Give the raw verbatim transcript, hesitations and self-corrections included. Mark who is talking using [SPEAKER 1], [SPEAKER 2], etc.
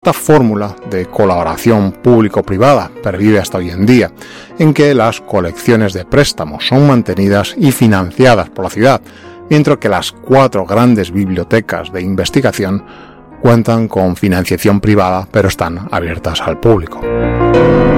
[SPEAKER 1] Esta fórmula de colaboración público-privada pervive hasta hoy en día, en que las colecciones de préstamos son mantenidas y financiadas por la ciudad, mientras que las cuatro grandes bibliotecas de investigación cuentan con financiación privada pero están abiertas al público.